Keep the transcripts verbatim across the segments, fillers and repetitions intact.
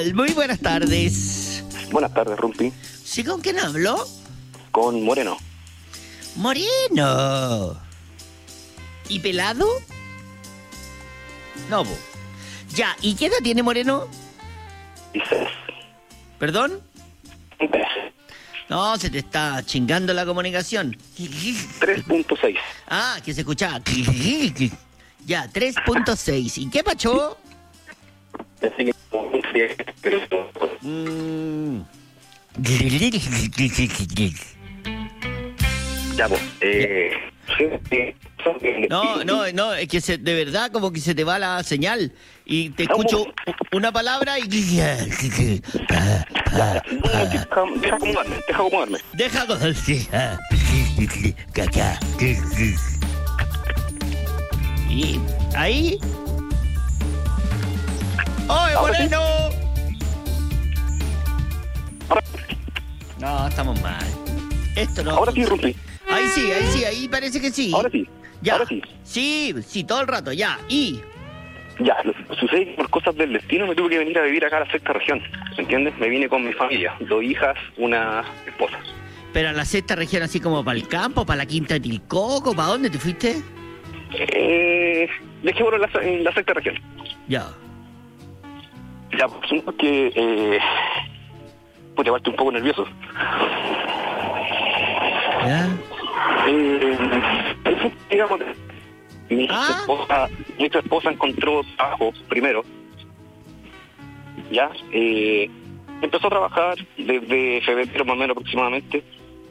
tal? Muy buenas tardes. Buenas tardes, Rumpi. ¿Sí, con quién hablo? Con Moreno. Moreno. ¿Y pelado? No, bo. Ya, ¿y qué edad tiene Moreno? Dices. ¿Perdón? No, se te está chingando la comunicación. tres punto seis. Ah, que se escuchaba. Ya, tres punto seis. ¿Y qué pacho? Mm. Ya, pues. Eh, No, no, no, es que se, de verdad como que se te va la señal y te escucho una palabra y... Deja acomodarme, deja acomodarme. Deja con... Y ahí... ¡Oye, Moreno! No, estamos mal. Esto no... Ahora sí, Rumpi. Ahí sí, ahí sí, ahí parece que sí. Ahora sí. Ya. Ahora sí. Sí, sí, todo el rato, ya. Y... Ya, sucede que por cosas del destino me tuve que venir a vivir acá a la sexta región. ¿Entiendes? Me vine con mi familia. Dos hijas, una esposa. Pero a la sexta región, así como para el campo, para la quinta de Tilcoco, ¿para dónde te fuiste? Eh, dejémoslo en la, en la sexta región. Ya. Ya, pues, siento que... Eh, pues te vuelto un poco nervioso. ¿Ya? Eh, digamos, mi ¿Ah? esposa, mi esposa encontró trabajo primero, ya, eh, empezó a trabajar desde febrero más o menos aproximadamente,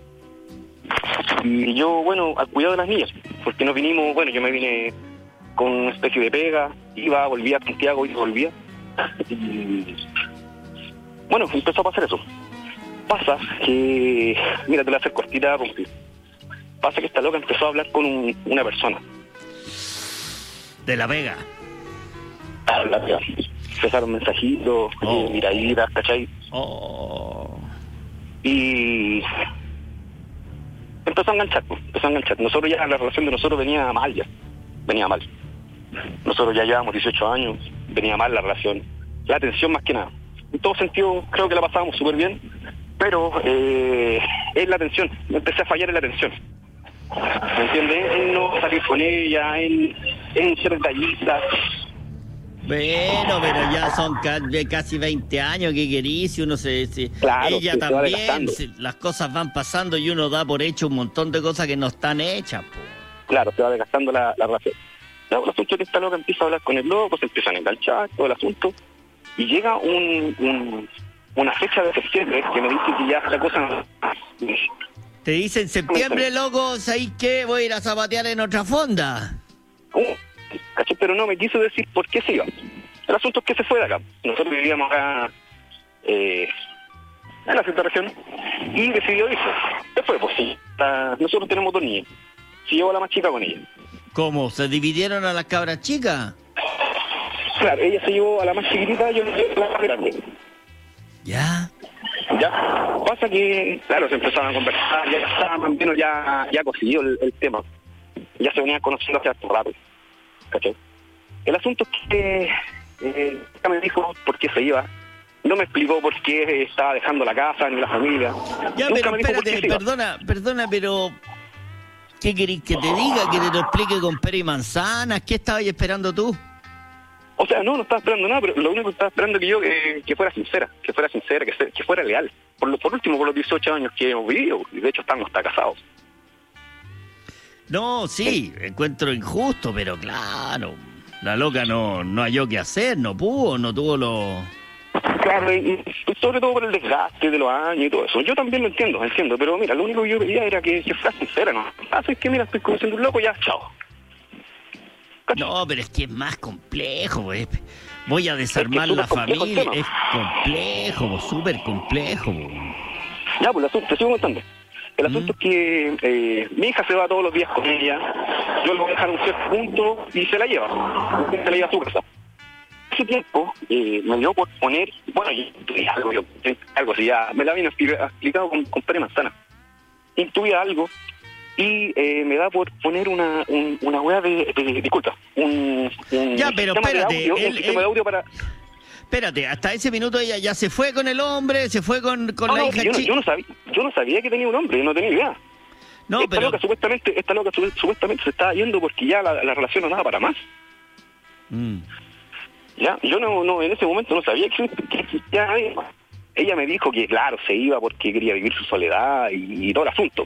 y yo, bueno, al cuidado de las niñas, porque nos vinimos, bueno, yo me vine con una especie de pega, iba, volvía a Santiago y volvía, y bueno, empezó a pasar eso. Pasa que, mira, te la voy a hacer cortita, porque pasa que esta loca empezó a hablar con un, una persona. De La Vega. Hablar, ya. Empezaron mensajitos, Oh. eh, miraditas, ¿cachai? Oh. Y empezó a enganchar, pues, empezó a enganchar. Nosotros ya, la relación de nosotros venía mal ya, venía mal. Nosotros ya llevábamos dieciocho años, venía mal la relación. La atención más que nada. En todo sentido, creo que la pasábamos súper bien, pero eh, es la atención, empecé a fallar en la atención. ¿Me entiendes? En no salir con ella, en, en ser detallista. Bueno, pero ya son ca- de casi veinte años, ¿qué querís? Si uno se... se- Claro, ella se- se va también, desgastando. se- las cosas van pasando y uno da por hecho un montón de cosas que no están hechas, po. Claro, se va desgastando la, la relación. Ya, el asunto es que esta loca empieza a hablar con el loco, se empiezan a enganchar, todo el asunto, y llega un, un una fecha de septiembre que me dice que ya esta cosa... Te dicen septiembre, loco, ¿sabes qué? Voy a ir a zapatear en otra fonda. ¿Cómo? ¿Cachai? Pero no me quiso decir por qué se iba. El asunto es que se fue de acá. Nosotros vivíamos acá eh, en la sexta región y decidió irse. ¿Qué fue? Pues sí, la- nosotros tenemos dos niñas. Se llevó a la más chica con ella. ¿Cómo? ¿Se dividieron a las cabras chicas? Claro, ella se llevó a la más chiquitita y yo me llevé a la más grande. Ya. Ya, pasa que, claro, se empezaron a conversar, ya estaba más o menos ya, ya conseguido el, el tema. Ya se venían conociendo hace harto rato, ¿cachai? El asunto es que eh, ella me dijo por qué se iba, no me explicó por qué estaba dejando la casa ni la familia. Ya, Nunca pero me dijo por qué espérate, se iba. perdona, perdona, pero... ¿Qué querís que te diga? ¿Que te lo explique con pera y manzanas? ¿Qué estabas esperando tú? O sea, no, no estaba esperando nada, pero lo único que estaba esperando que yo eh, que fuera sincera, que fuera sincera, que, se- que fuera leal. Por, lo, por último, por los dieciocho años que hemos vivido, y de hecho estamos hasta casados. No, sí, encuentro injusto, pero claro, la loca no, no halló qué hacer, no pudo, no tuvo lo... Claro, y, y sobre todo por el desgaste de los años y todo eso. Yo también lo entiendo, entiendo, pero mira, lo único que yo pedía era que, que fuera sincera, ¿no? Ah, es que mira, estoy conociendo un loco, ya, chao. ¿Cachai? No, pero es que es más complejo, pues. Voy a desarmar Es que es la súper complejo el familia, tema. es complejo, pues, súper complejo. Pues. Ya, pues el asunto, te sigo contando. El Mm. asunto es que eh, mi hija se va todos los días con ella, yo le voy a dejar un cierto punto y se la lleva, se la lleva a su casa. Ese tiempo eh, me dio por poner, bueno, yo intuía algo, yo, algo así, ya me la habían expli- explicado con, con pera y manzana. Intuía algo y eh, me da por poner una un, una hueá de, de, disculpa, un, un Ya, pero sistema espérate, de audio, él- un sistema él- de audio para... espérate, hasta ese minuto ella ya se fue con el hombre, se fue con, con No, la no, hija yo, no, chica. yo, no sabía, yo no sabía que tenía un hombre, yo no tenía idea. No, esta pero... loca supuestamente, esta loca su- supuestamente se estaba yendo porque ya la, la relación no daba para más. Mm. Ya, yo no, no, en ese momento no sabía que, que existía nadie más. Ella me dijo que, claro, se iba porque quería vivir su soledad y, y todo el asunto.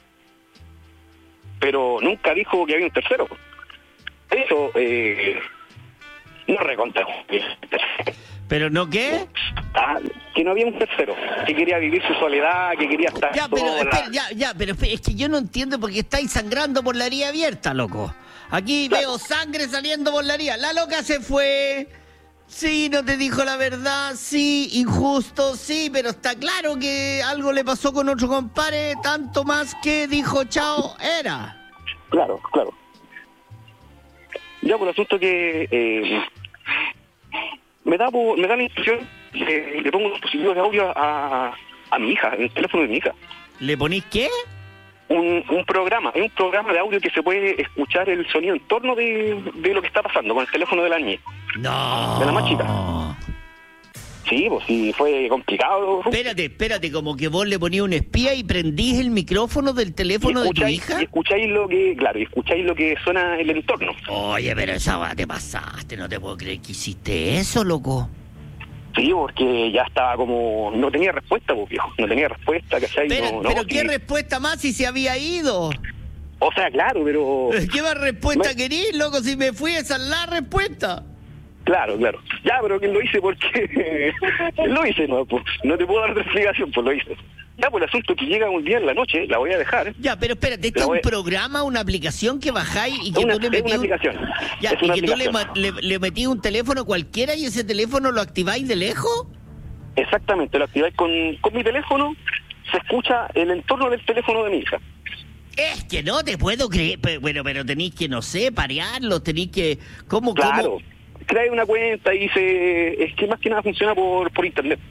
Pero nunca dijo que había un tercero. Eso, eh, no recontra. ¿Pero no qué? Ah, que no había un tercero, que quería vivir su soledad, que quería estar Ya, pero, sola. espera, ya, ya, pero espera, es que yo no entiendo por qué estáis sangrando por la herida abierta, loco. Aquí Claro. veo sangre saliendo por la herida. La loca se fue. Sí, no te dijo la verdad. Sí, injusto. Sí, pero está claro que algo le pasó con otro compadre. Tanto más que dijo chao, era. Claro, claro. Ya, por el asunto que eh, me da por- me da la impresión que le pongo unos dispositivos de audio a, a mi hija, en el teléfono de mi hija. ¿Le ponís qué? Un, un programa, es un programa de audio que se puede escuchar el sonido en torno de, de lo que está pasando con el teléfono de la niña. No. De la más chica. Sí, pues sí, fue complicado. Espérate, espérate, como que vos le ponías un espía y prendís el micrófono del Y teléfono de tu escucháis, hija. y escucháis lo que, claro, y escucháis lo que suena en el entorno. Oye, pero esa weá te pasaste, no te puedo creer que hiciste eso, loco. Sí, porque ya estaba como... No tenía respuesta, pues, viejo. No tenía respuesta, ¿cachai? Pero, no, no, pero sí. ¿qué respuesta más si se había ido? O sea, claro, pero... ¿Qué más respuesta Me- querís, loco? Si me fui, esa es la respuesta. Claro, claro. Ya, pero que lo hice porque... lo hice, no, pues, no te puedo dar otra explicación, pues lo hice. Ya, pues el asunto que llega un día en la noche, la voy a dejar. Ya, pero espérate, ¿este La es un voy- programa, una aplicación que bajáis y que Una- tú le es metís una un... aplicación. Ya, Es y una que tú le, aplicación. ma- le, le metís un teléfono cualquiera y ese teléfono lo activáis de lejos? Exactamente, lo activáis con, con mi teléfono, se escucha el entorno del teléfono de mi hija. Es que no te puedo creer, pero, bueno, pero tenéis que, no sé, parearlo, tenéis que... ¿Cómo, Claro. cómo? Creáis una cuenta y se... Es que más que nada funciona por, por internet,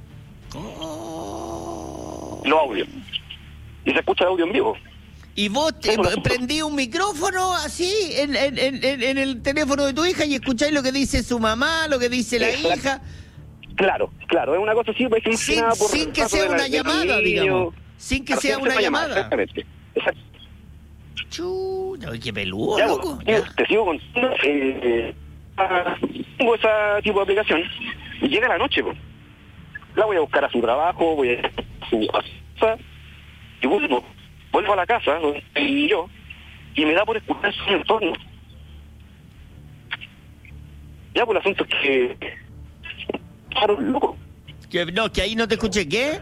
Oh. los audios. Y se escucha el audio en vivo. Y vos te, Eso lo- prendí un micrófono así en, en, en, en- en el teléfono de tu hija y escucháis lo que dice su mamá, lo que dice la Exacto. hija, Claro, claro, es una cosa así, pues, más que sin, nada por sin que paso sea de la- una del llamada, niño. digamos. Sin que Claro, sea sin una hacer llamada. Exactamente. Exacto. Chuta, qué peludo, Ya, loco. pues, Ya. te sigo contando. Eh, ah, tengo ese tipo de aplicación y llega la noche, pues. La voy a buscar a su trabajo, voy a su a su casa y vuelvo, vuelvo a la casa donde estoy yo y me da por escuchar su entorno. Ya, pues el asunto es que claro, loco. Que, no, que ahí no te escuché, ¿qué?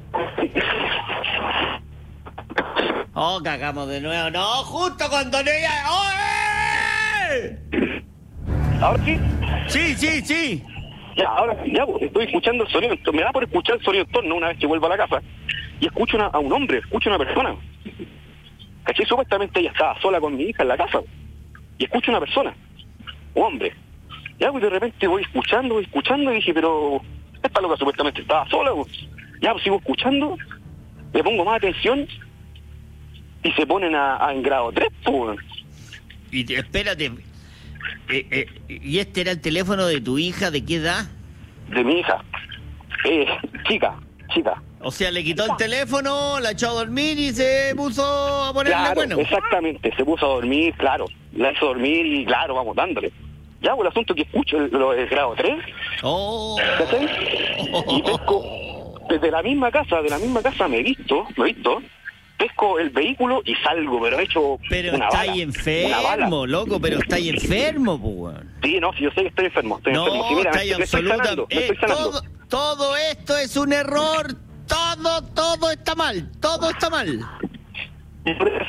Oh, cagamos de nuevo. No, justo cuando no iba... ¡Oye! Ahora sí. Sí, sí, sí. Ya, ahora ya, pues, estoy escuchando el sonido, me da por escuchar el sonido en torno una vez que vuelvo a la casa y escucho una, a un hombre, escucho a una persona. ¿Cachai? Supuestamente ella estaba sola con mi hija en la casa y escucho a una persona, un hombre. Ya, pues de repente voy escuchando, voy escuchando y dije, pero esta loca supuestamente estaba sola. Pues. Ya, pues sigo escuchando, le pongo más atención y se ponen a, a en grado tres, pues. Y te- espérate. Eh, eh, ¿Y este era el teléfono de tu hija? ¿De qué edad? De mi hija. Eh, chica, chica. O sea, le quitó el teléfono, la echó a dormir y se puso a ponerle Claro, bueno. exactamente, se puso a dormir, claro, la hizo dormir y claro, vamos dándole. Ya, pues el asunto que escucho el, lo del grado tres, Oh. ¿cachai? Y pesco, desde la misma casa, de la misma casa me he visto, me he visto, pesco el vehículo y salgo, pero he hecho Pero una está bala, ahí una bala. enfermo, loco, pero está ahí enfermo, pues, weón. Sí, no, si yo sé que estoy enfermo, estoy enfermo. No, Sí, mira, está me, ahí me estoy absoluta. sanando, me eh, estoy sanando. todo, todo esto es un error. Todo, todo está mal. Todo está mal. Y por eso,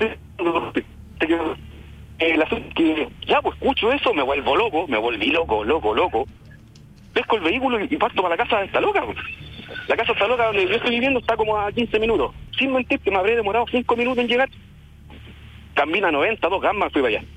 eh, el asunto es que ya pues escucho eso, me vuelvo loco, me volví loco, loco, loco. Pesco el vehículo y parto para la casa de esta loca. Pues. La casa de esta loca donde yo estoy viviendo está como a quince minutos. Sin mentir que me habré demorado cinco minutos en llegar. Camina noventa, dos gamas, fui para allá.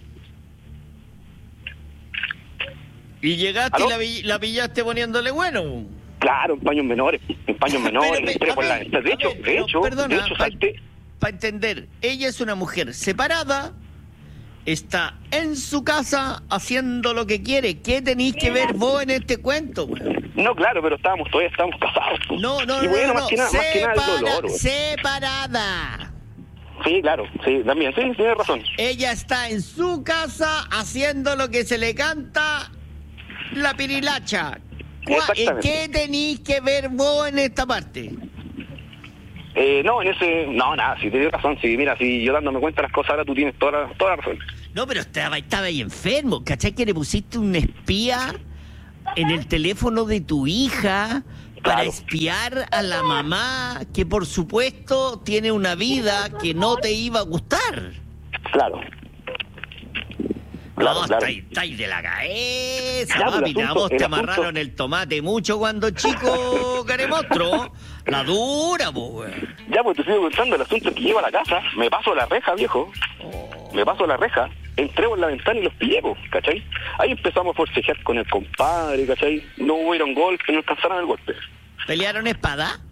Y llegaste ¿Aló? y la, vi- la pillaste poniéndole bueno. Claro, en paños menores, en paños menores, Pero, entré a por la ver, ventana. De a hecho, ver, de pero, hecho, perdona, de hecho pa- salté. Para entender, ella es una mujer separada, está en su casa haciendo lo que quiere. ¿Qué tenéis que ver vos en este cuento, weón? No, claro, pero estábamos todavía estábamos casados. Pues. No, no, y no, bueno, no, más no. que nada, más que nada el Separa- dolor. Güey. separada. Sí, claro, sí, también, sí, tienes razón. Ella está en su casa haciendo lo que se le canta la pirilacha. ¿Cuá- Exactamente. ¿Qué tenéis que ver vos en esta parte? Eh, no, en ese, no, nada, sí, tienes razón, sí, mira, si yo dándome cuenta de las cosas ahora tú tienes toda la, toda la razón. No, pero estaba, estaba ahí enfermo. ¿Cachai que le pusiste un espía en el teléfono de tu hija para Claro. espiar a la mamá que por supuesto tiene una vida que no te iba a gustar? Claro. Claro, no, claro. estáis, estáis de la cabeza, Ya, pues, el papi. A asunto- vos te el amarraron asunto- el tomate mucho cuando chico, caremostro. La dura, pues, weón. Ya, pues te sigo contando, el asunto es que llego a la casa, me paso la reja, viejo, Oh. me paso la reja, entré por la ventana y los pillé, pues, ¿cachai? Ahí empezamos a forcejear con el compadre, ¿cachai? No hubieron golpes, no alcanzaron el golpe. ¿Pelearon espada?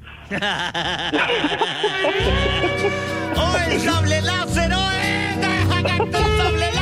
¡Oh, el sable láser! ¡Oh, eh! ¡Deja que esté el sable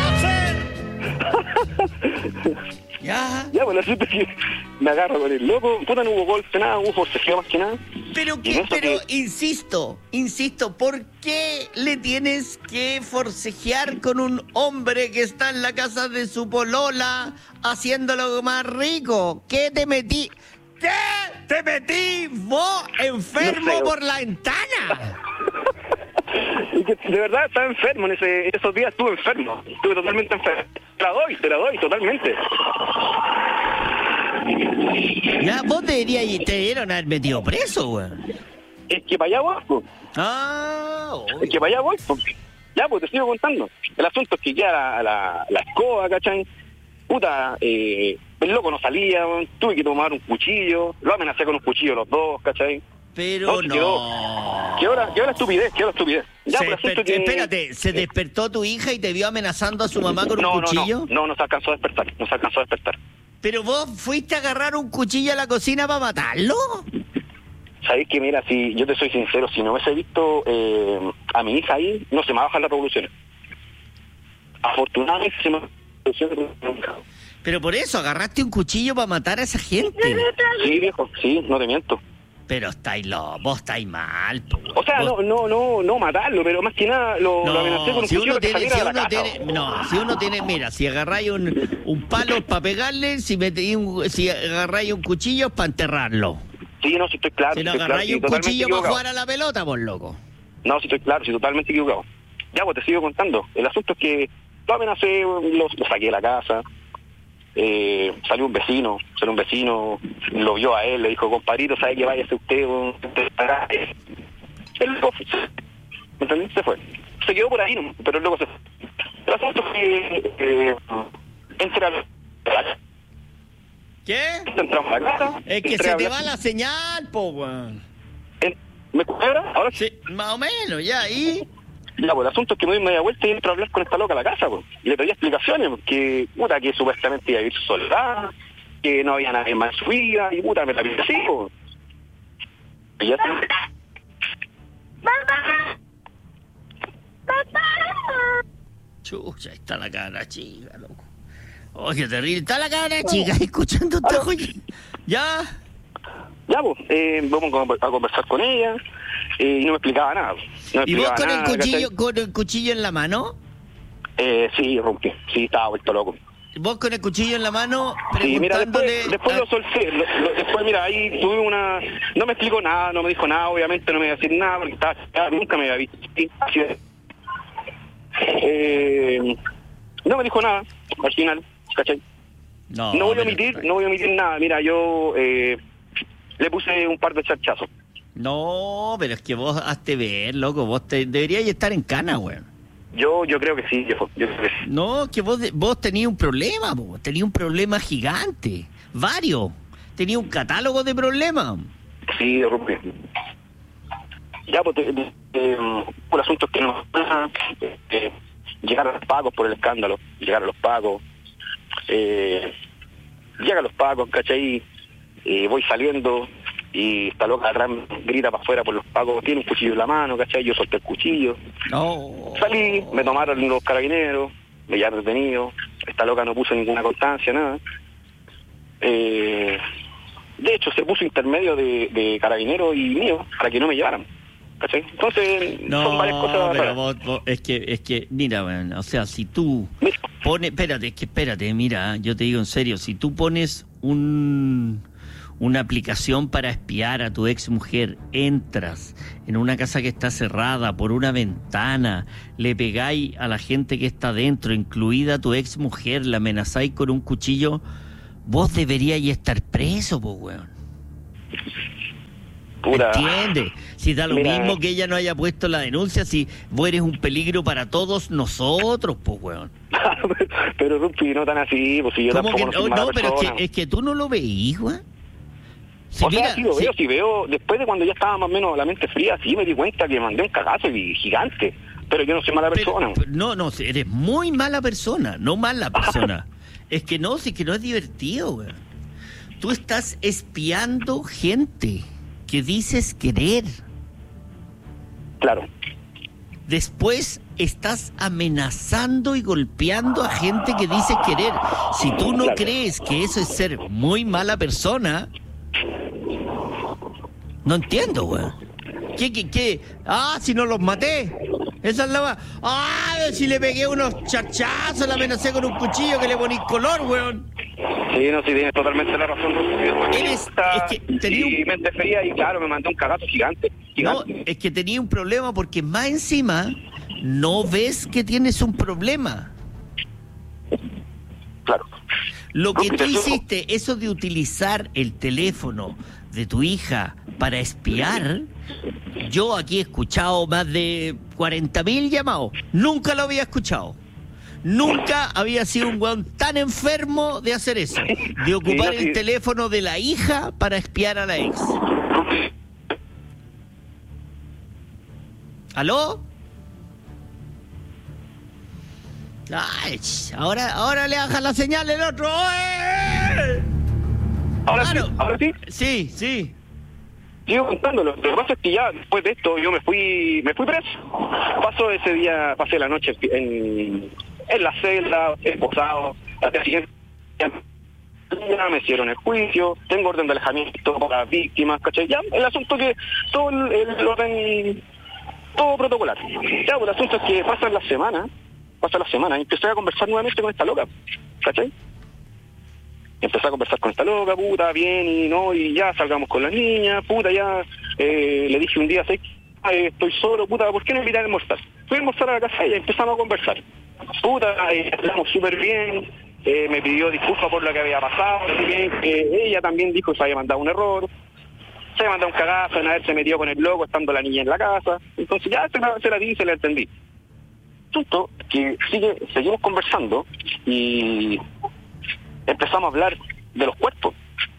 láser! Ya. Ya, pues el asunto es que me agarro con el loco, puta, no hubo golpe, nada, hubo forcejeo más que nada. Pero Y que, eso pero que- insisto, insisto, ¿por qué le tienes que forcejear con un hombre que está en la casa de su polola haciéndolo más rico? ¿Qué te metí? ¿Qué te metí vos enfermo No sé. por la ventana? Y que de verdad estaba enfermo, en, ese, en esos días estuve enfermo, estuve totalmente enfermo. Te la doy, te la doy, totalmente. Ya, vos deberías, te dieron haber metido preso, weón. Es que para allá voy, pues. Ah, Es que para allá voy, pues. Ya, pues te sigo contando. El asunto es que ya la, la, la escoba, ¿cachai? Puta, eh, el loco no salía, tuve que tomar un cuchillo, lo amenacé con un cuchillo los dos, ¿cachai? pero No, no. quedó- Qué hora, qué hora estupidez, qué hora estupidez. Ya, Se pues, el asunto desper- que- Espérate, ¿se despertó tu hija y te vio amenazando a su mamá con no, un no, cuchillo? no, no, no se alcanzó a despertar, no se alcanzó a despertar. ¿Pero vos fuiste a agarrar un cuchillo a la cocina para matarlo? Sabéis que, mira, si yo te soy sincero, si no hubiese visto eh, a mi hija ahí, no se me va a bajar la revolución. Afortunadamente se me va a bajar la revolución. Pero por eso, agarraste un cuchillo para matar a esa gente. Sí, viejo, sí, no te miento. Pero estáis lo, vos estáis mal. po. O sea, Vos- no, no, no, no matarlo, pero más que nada lo, lo amenacé con un si cuchillo uno que tiene, saliera si de la uno casa. tiene, no, si uno tiene, mira, si agarráis un, un palo para pegarle, si metí un, si agarráis un cuchillo para enterrarlo. Sí, no, si estoy claro. Si sí no estoy claro, agarráis sí, un totalmente cuchillo para equivocado. jugar a la pelota, por loco. No, si estoy claro, sí, totalmente equivocado. Ya, pues te sigo contando. El asunto es que lo amenacé, lo, lo saqué de la casa. Eh, salió un vecino, salió un vecino, lo vio a él, le dijo, compadrito, ¿sabe que váyase usted? usted estará?" El loco se- ¿me entendés? Se fue. Se quedó por ahí, ¿no? Pero el loco se fue. El asunto es que eh, entré a la ¿Qué? entramos a la casa. Es que entré se a te hablar- va la señal, po, weón. en- ¿Me escuchas ahora? Ahora sí. Sí, más o menos, ya, ahí. Ya, pues el asunto es que me doy media vuelta y entro a hablar con esta loca a la casa, pues. Y le pedí explicaciones, pues, que, puta, que supuestamente iba a vivir soledad, que no había nadie más en su vida, y puta, me la pide así, pues. Y ya está. Chucha, ahí está la cara chica, loco. Oh, qué terrible. Está la cara chica escuchando esta joya. ¿Ya? Ya, pues, eh, vamos a a conversar con ella, eh, y no me explicaba nada. pues. No me ¿Y vos explicaba con el nada, cuchillo, ¿cachai? con el cuchillo en la mano? Eh, sí, rompí, sí, estaba vuelto loco. Vos con el cuchillo en la mano Sí, mira, preguntándole... después, después a- lo solté, lo- lo- después, mira, ahí tuve una... No me explicó nada, no me dijo nada, obviamente no me iba a decir nada, porque estaba, estaba- nunca me había visto así. Eh, no me dijo nada, al final, ¿cachai? No, No voy a pero- omitir, no voy a omitir nada, mira, yo eh, le puse un par de charchazos. No, pero es que vos hazte ver, loco. Vos te, deberíais estar en cana, weón. Yo yo creo que sí, viejo, yo creo que sí. No, que vos, de- vos tenías un problema, vos. Tenías un problema gigante. Varios. Tenías un catálogo de problemas. Sí, rompí. Ya, pues, te- te- eh, por asuntos que no... Eh, llegar a los pagos por el escándalo, llegar a los pagos, eh, llegan los pagos, ¿cachai? Eh, voy saliendo y esta loca atrás me grita para afuera por los pagos, tiene un cuchillo en la mano, ¿cachai? Yo solté el cuchillo, No. salí, me tomaron los carabineros, me llevaron detenido, esta loca no puso ninguna constancia, nada. Eh, De hecho, se puso intermedio de, de carabineros y mío para que no me llevaran. ¿Cachai? Entonces, no, son varias cosas. pero vos, vos, es que, es que, mira, bueno, o sea, si tú pones, espérate, es que espérate, mira, yo te digo en serio, si tú pones un, una aplicación para espiar a tu ex mujer, entras en una casa que está cerrada por una ventana, le pegáis a la gente que está dentro, incluida tu ex mujer, la amenazáis con un cuchillo, vos deberíais estar preso, pues, weón. Pura... ¿Entiendes? Si da lo Mira, mismo que ella no haya puesto la denuncia, si vos eres un peligro para todos nosotros, pues, weón. Pero, Rupi, no tan así, pues si yo ¿Cómo tampoco que no soy no? mala No, pero es persona. que, es que tú no lo veís, weón. Si o mira, sea, sí lo si... veo, sí veo, después de cuando ya estaba más o menos la mente fría, sí me di cuenta que mandé un cagazo y gigante, pero yo no soy mala persona. Pero, no, no, eres muy mala persona, no mala persona. Es que no, sí que no es divertido, weón. Tú estás espiando gente que dices querer. Claro. Después estás amenazando y golpeando a gente que dice querer. Si tú no Claro. crees que eso es ser muy mala persona, no entiendo, weón. ¿Qué, qué, qué? Ah, si no los maté. Esa es la... va- Ah, si le pegué unos chachazos, la amenacé con un cuchillo que le poní color, weón. Sí, no, sí, tienes totalmente la razón. Eres- es que tenía un- y mente fría y claro, me mandé un cagazo gigante. No, gigante. es que tenía un problema porque más encima no ves que tienes un problema. Claro. Lo que No, tú pero eso- hiciste, eso de utilizar el teléfono de tu hija para espiar, yo aquí he escuchado más de cuarenta mil llamados. Nunca lo había escuchado. Nunca había sido un weón tan enfermo de hacer eso, de ocupar Sí, sí. el teléfono de la hija para espiar a la ex. ¿Aló? Ay, ch, ahora, ahora le baja la señal el otro. ¡Oye! Ahora Claro. sí, ahora sí. Sí, sí. Sigo contándolo. Lo que pasa es que ya después de esto yo me fui me fui preso. Paso ese día, pasé la noche en, en la celda, esposado. Al día siguiente ya me hicieron el juicio, tengo orden de alejamiento para las víctimas, ¿cachai? Ya, el asunto que todo el, el orden, todo protocolar. Ya, pues el asunto es que pasa la semana, pasa la semana y empecé a conversar nuevamente con esta loca, ¿cachai? Empecé a conversar con esta loca, puta, bien, y no, y ya salgamos con las niñas, puta, ya, eh, le dije un día, ¿sabes? Eh, estoy solo, puta, ¿por qué no invitar a almorzar? Fui a almorzar a la casa y empezamos a conversar. Puta, eh, hablamos súper bien, eh, me pidió disculpas por lo que había pasado, bien, eh, ella también dijo que se había mandado un error, se había mandado un cagazo en haberse metido con el loco estando la niña en la casa, entonces ya se la, se la di, se la entendí. Asunto que sigue, seguimos conversando y empezamos a hablar de los cuerpos.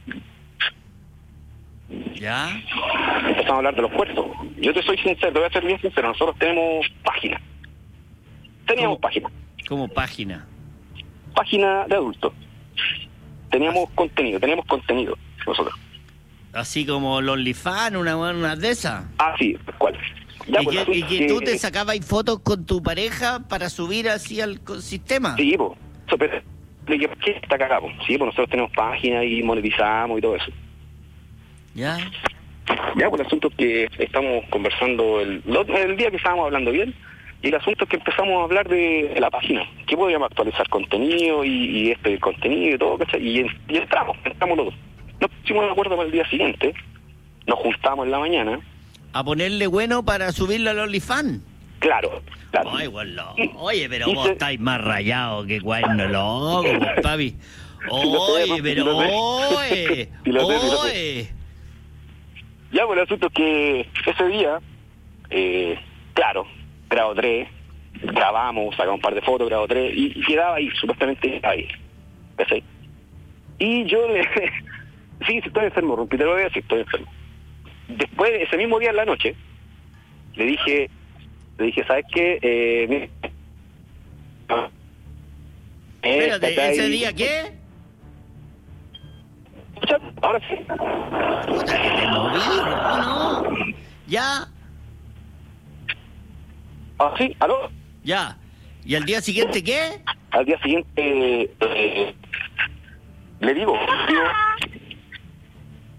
¿Ya? Empezamos a hablar de los cuerpos. Yo te soy sincero, te voy a ser bien sincero, nosotros tenemos página. Teníamos ¿Cómo? página. Como página. Página de adultos. Teníamos contenido, teníamos contenido nosotros. Así como los OnlyFans, una, una de esas. Ah, sí, ¿cuál? Ya, ¿Y, pues, que, y que tú te que- sacabas fotos con tu pareja para subir así al co- sistema? Sí, pues. Eso, pero, ¿de ¿qué, qué está cagado? Sí, pues nosotros tenemos página y monetizamos y todo eso. ¿Ya? Ya, pues el asunto es que estamos conversando el, lo- el día que estábamos hablando bien, y el asunto es que empezamos a hablar de, de la página, que podíamos actualizar contenido y, y este contenido y todo, ¿cachai? Y, en- y entramos, entramos los dos. Nos pusimos de acuerdo para el día siguiente, nos juntamos en la mañana, A ponerle bueno para subirlo al OnlyFans. claro, claro. Ay, bueno, oye, pero Y vos se- estáis más rayados que cuerno loco, pues, papi. lo sé, Oye, no, pero lo sé. oye, Sí lo sé, sí lo sé. oye. Ya, pues el asunto es que ese día, eh, claro, grado tres, grabamos, sacamos un par de fotos, grado tres, y, y quedaba ahí, supuestamente ahí. ¿Cachai? Y yo le... sí, sí, estoy enfermo, Rumpi, te lo voy a decir, estoy enfermo. Después, ese mismo día en la noche, le dije, le dije, ¿sabes qué? Eh, mira, eh, Espérate, ¿cachai? ¿ese día qué? Escucha, ahora sí. Puta que te moví, no, no. Ya, Ah, sí, aló. ya. ¿Y al día siguiente qué? Al día siguiente, eh, le digo, digo,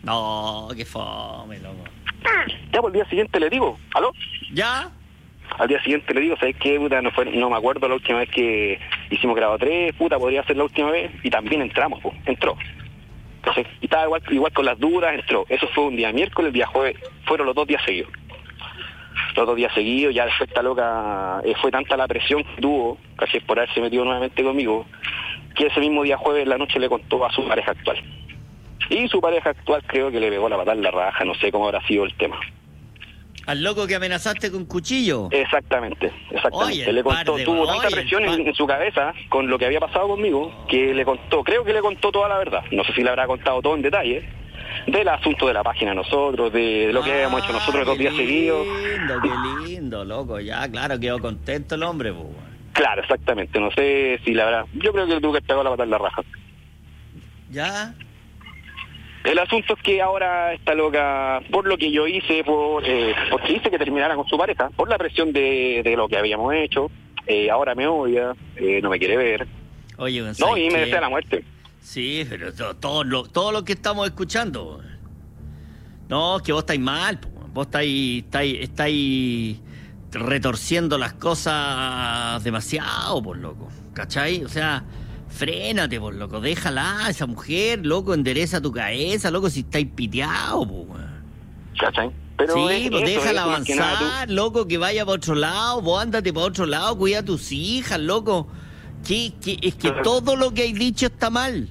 No, qué fome, loco. Ya por el día siguiente le digo, ¿aló? ¿Ya? Al día siguiente le digo, ¿sabes qué, puta? No, fue, no me acuerdo la última vez que hicimos grado tres, puta, podría ser la última vez, y también entramos, pues, entró. Entonces, y estaba igual, igual con las dudas, entró. Eso fue un día miércoles, el día jueves, fueron los dos días seguidos. Los dos días seguidos, ya después esta loca, eh, fue tanta la presión que tuvo, casi por haberse metido nuevamente conmigo, que ese mismo día jueves en la noche le contó a su pareja actual. Y su pareja actual creo que le pegó la patada en la raja, no sé cómo habrá sido el tema. ¿Al loco que amenazaste con cuchillo? Exactamente, exactamente. Oye, le contó, de, tuvo oye, tanta presión en, en su cabeza con lo que había pasado conmigo, que le contó, creo que le contó toda la verdad. No sé si le habrá contado todo en detalle, del asunto de la página de nosotros, de lo que ah, habíamos hecho nosotros dos días seguidos. Qué lindo, qué lindo, loco. Ya, claro, quedó contento el hombre, pues. Claro, exactamente. No sé si le habrá... Yo creo que le tuvo que pegar la patada en la raja. ¿Ya? El asunto es que ahora está loca, por lo que yo hice, por eh, porque hice que terminara con su pareja, por la presión de, de lo que habíamos hecho, eh, ahora me odia, eh, no me quiere ver. Oye, no, y me desea la muerte. Sí, pero todo, todo, lo, todo lo que estamos escuchando. No, es que vos estáis mal, po. Vos estáis, estáis, estáis retorciendo las cosas demasiado, por loco. ¿Cachai? O sea... Frénate, por loco, déjala, esa mujer, loco, endereza tu cabeza, loco, si estáis piteados, po, weón. ¿Cachai? Pero sí, es, pues eso, déjala eso, avanzar, loco, que vaya para otro lado, vos ándate para otro lado, cuida a tus hijas, loco. Que, que, es que todo lo que hay dicho está mal.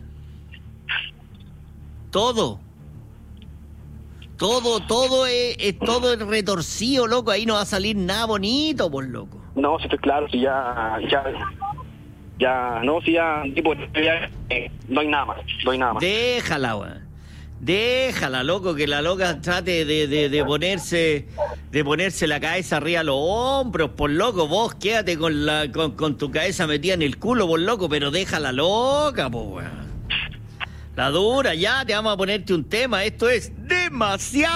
Todo. Todo, todo es, es todo es retorcido, loco, ahí no va a salir nada bonito, por loco. No, si estoy claro, si ya... ya... Ya, no, si ya, tipo, ya, eh, no hay nada más, no hay nada más. Déjala, weón. Déjala, loco, que la loca trate de, de, de ponerse de ponerse la cabeza arriba a los hombros, por loco. Vos quédate con la con, con tu cabeza metida en el culo, por loco, pero déjala loca, po, weón. La dura, ya te vamos a ponerte un tema. Esto es demasiado.